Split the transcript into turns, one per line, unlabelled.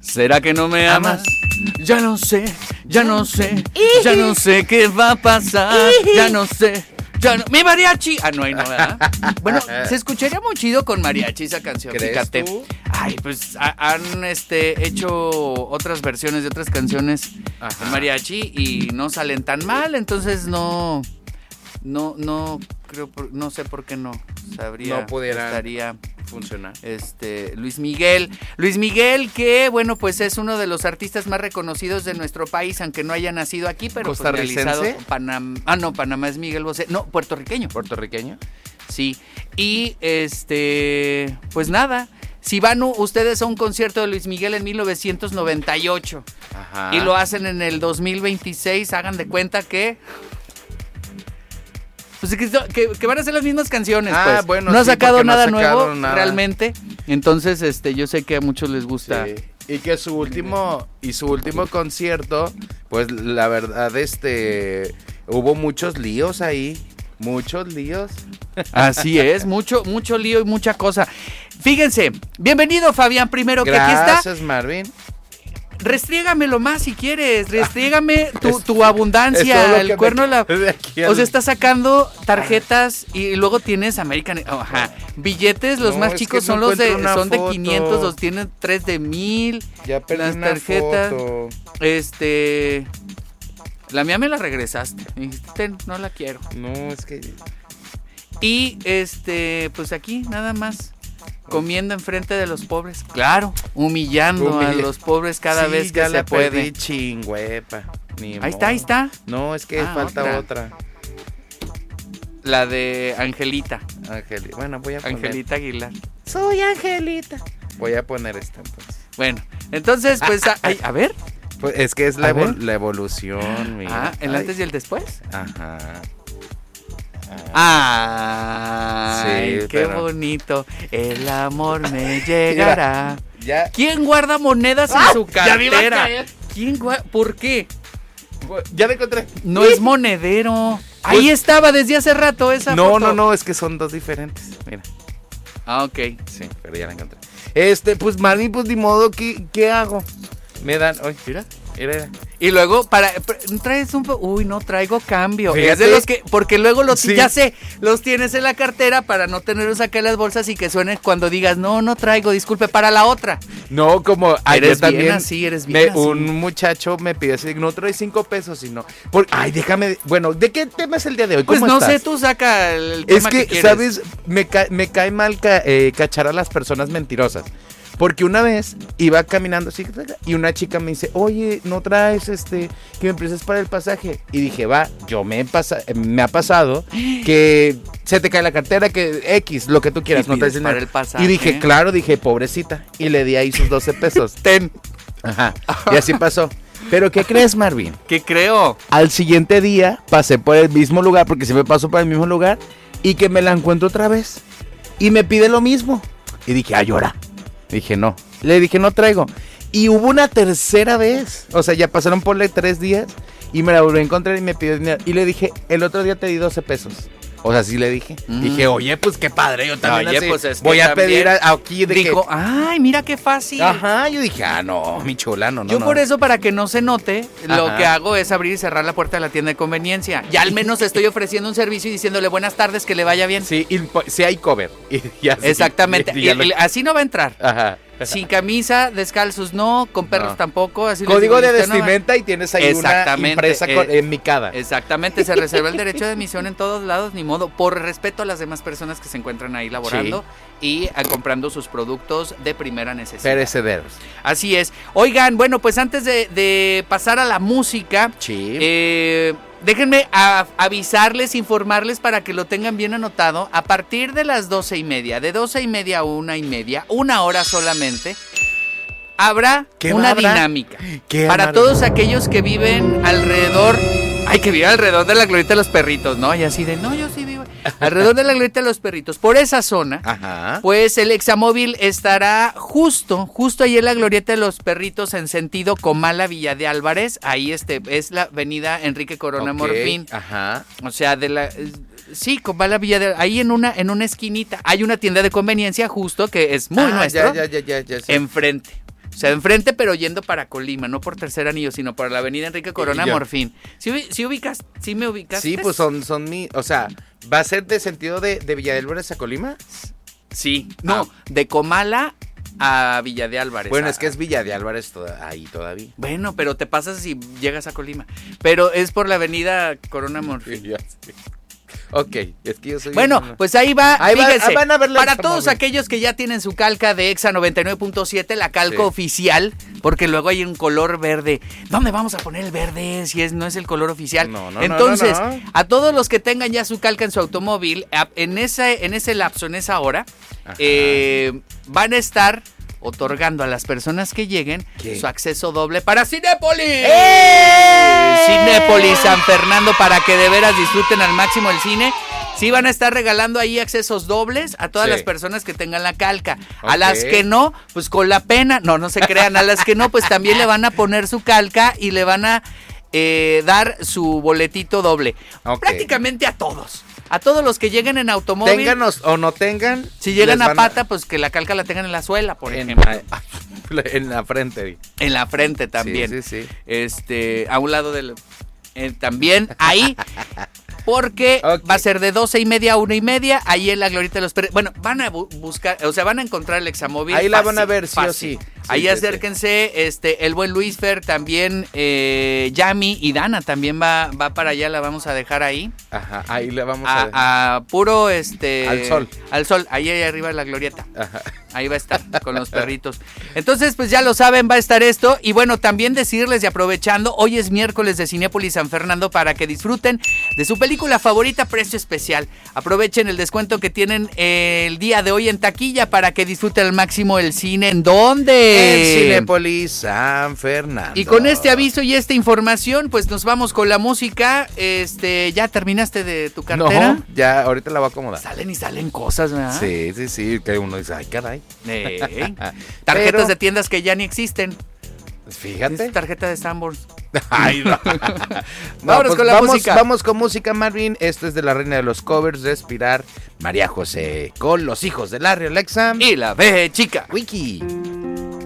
¿Será que no me amas? Ya no sé qué va a pasar, ya no sé. ¡Mi mariachi! Ah, no, ahí no, ¿verdad? Bueno, se escucharía muy chido con mariachi esa canción, fíjate.
¿Tú?
Ay, pues han hecho otras versiones de otras canciones en mariachi y no salen tan mal, entonces no creo, no sé por qué no sabría.
No pudiera
estaría
funcionar.
Luis Miguel, que bueno, pues es uno de los artistas más reconocidos de nuestro país, aunque no haya nacido aquí, pero pues realizado Panamá es Miguel Bosé, no, puertorriqueño. Sí. Y pues nada, si van ustedes a un concierto de Luis Miguel en 1998 y lo hacen en el 2026, hagan de cuenta que pues que van a ser las mismas canciones, pues.
Bueno,
no ha sacado nada nuevo,
nada.
realmente. Entonces, yo sé que a muchos les gusta.
Sí. Y que su último concierto, pues la verdad, hubo muchos líos ahí. Muchos líos.
Así es, mucho lío y mucha cosa. Fíjense, bienvenido Fabián, primero que aquí está.
Gracias, Marvin.
Restriégamelo más si quieres, restriégame tu abundancia, el cuerno de la... O sea, estás sacando tarjetas y luego tienes American... billetes, los más chicos son los de 500, los tienen 3 de 1000.
Ya perdí
las
una
tarjetas.
foto.
La mía me la regresaste. Me dijiste, no la quiero.
No, es que...
Y pues aquí nada más. Comiendo enfrente de los pobres. Claro, humillando a los pobres cada vez que se puede.
Perdí, chingüepa.
Ahí está.
No, es que falta otra.
La de Angelita.
Bueno, voy a poner.
Angelita Aguilar.
Soy Angelita. Voy a poner esta entonces.
Bueno, entonces pues a ver.
Pues es que es la evolución, mira.
¿El antes y el después?
Ajá.
Sí, qué bonito. El amor me llegará.
Ya.
¿Quién guarda monedas en su cartera? ¿Por qué?
Ya la encontré.
No es monedero. Ahí estaba desde hace rato esa foto.
No, es que son dos diferentes. Mira.
Ok.
Sí, pero ya la encontré. Pues Marvin, pues ni modo, ¿qué hago? Me dan, mira.
Y luego traes no traigo cambio.
Fíjate.
Es de los que, porque luego ya sé, los tienes en la cartera para no tenerlos acá en las bolsas y que suene cuando digas, no traigo, disculpe, para la otra.
No, como
eres bien así.
Un muchacho me pide así, no trae 5 pesos, sino, déjame, bueno, ¿de qué tema es el día de hoy?
Pues
¿Cómo estás?
Sé, tú saca el tema que quieres.
¿Sabes? Me cae mal cachar a las personas mentirosas. Porque una vez iba caminando así y una chica me dice, oye, ¿no traes que me prestes para el pasaje? Y dije, me ha pasado que se te cae la cartera, que X, lo que tú quieras, no traes dinero.
Para el pasaje.
Y dije, pobrecita. Y le di ahí sus 12 pesos.
Ten.
Ajá. Y así pasó. ¿Pero qué crees, Marvin?
¿Qué creo?
Al siguiente día pasé por el mismo lugar, porque siempre paso por el mismo lugar, y que me la encuentro otra vez. Y me pide lo mismo. Y dije, llora. Dije, no. Le dije, no traigo. Y hubo una tercera vez. O sea, ya pasaron por 3 días. Y me la volví a encontrar y me pidió dinero. Y le dije, el otro día te di 12 pesos. O sea, sí le dije. Dije, oye, pues qué padre. Yo también voy a pedir aquí de
dijo, ay, mira qué fácil.
Ajá, yo dije, no, mi chula, no.
Yo por eso, para que no se note, lo que hago es abrir y cerrar la puerta de la tienda de conveniencia. Ya al menos estoy ofreciendo un servicio y diciéndole buenas tardes, que le vaya bien.
Sí, y si hay cover.
Exactamente. Así no va a entrar.
Ajá.
Sin camisa, descalzos no, con perros tampoco. Así
código de vestimenta y tienes ahí una impresa enmicada.
Exactamente, se reserva el derecho de emisión en todos lados, ni modo, por respeto a las demás personas que se encuentran ahí laborando y comprando sus productos de primera necesidad.
Perecederos.
Así es. Oigan, bueno, pues antes de pasar a la música, déjenme avisarles, informarles para que lo tengan bien anotado. A partir de las 12:30, de 12:30 a 1:30, 1 hora solamente, habrá una dinámica para todos aquellos que viven alrededor. Que viven alrededor de la glorieta de los perritos, ¿no? Y así de, no, yo sí vivo alrededor de la glorieta de los perritos. Por esa zona, pues el Examóvil estará justo ahí en la glorieta de los perritos en sentido Comala, Villa de Álvarez. Ahí es la avenida Enrique Corona Morfín.
Ajá.
O sea, Comala, Villa de ahí en una esquinita hay una tienda de conveniencia justo que es muy nuestro.
Ya.
Enfrente. O sea, enfrente, pero yendo para Colima, no por Tercer Anillo, sino por la avenida Enrique Corona Morfín. ¿Sí ubicas? ¿Sí me ubicas?
Sí, pues son mi... O sea, ¿va a ser de sentido de Villa de Álvarez a Colima?
Sí. No, de Comala a Villa de Álvarez.
Bueno, es que es Villa de Álvarez ahí todavía.
Bueno, pero te pasas si llegas a Colima. Pero es por la avenida Corona Morfín.
Sí. Ok, es que yo soy...
Bueno, pues ahí va, fíjense,
van a ver la
para
Exa
todos
móvil.
aquellos que ya tienen su calca de Exa 99.7, la calca
Sí.
oficial, porque luego hay un color verde. ¿Dónde vamos a poner el verde si no es el color oficial?
No,
Entonces,
no.
a todos los que tengan ya su calca en su automóvil, en ese lapso, en esa hora, van a estar otorgando a las personas que lleguen su acceso doble para Cinépolis. Cinépolis San Fernando, para que de veras disfruten al máximo el cine. Sí van a estar regalando ahí accesos dobles a todas las personas que tengan la calca. A las que no, pues con la pena, no se crean, a las que no, pues también le van a poner su calca y le van a dar su boletito doble. Prácticamente a todos. A todos los que lleguen en automóvil.
Ténganos o no tengan.
Si llegan a pata, pues que la calca la tengan en la suela, por ejemplo.
En la frente.
En la frente también.
Sí.
A un lado del... también ahí... Porque va a ser de 12:30 a 1:30, ahí en la Glorieta de los Perros. Bueno, van a buscar, o sea, van a encontrar el Examóvil.
Ahí la van a ver, sí o sí.
Ahí acérquense, el buen Luis Fer, también Yami y Dana también va para allá, la vamos a dejar ahí.
Ajá, ahí la vamos a dejar.
A puro,
al sol.
Al sol, ahí arriba en la Glorieta. Ajá. Ahí va a estar, con los perritos. Entonces, pues ya lo saben, va a estar esto. Y bueno, también decirles, y aprovechando, hoy es miércoles de Cinépolis San Fernando para que disfruten de su película favorita, precio especial. Aprovechen el descuento que tienen el día de hoy en taquilla para que disfruten al máximo el cine. ¿En dónde?
En Cinépolis San Fernando.
Y con este aviso y esta información, pues nos vamos con la música. ¿Ya terminaste de tu cartera?
No, ya, ahorita la voy a acomodar.
Salen cosas, ¿verdad?
Sí, que uno dice, ay, caray.
Tarjetas de tiendas que ya ni existen.
Fíjate.
Es tarjeta de Sanborns.
Ay, no.
Vámonos con la música.
Vamos con música, Marvin. Esto es de la reina de los covers, Respirar, María José, con Los Hijos de Larry Alexa
y la B chica.
Wiki.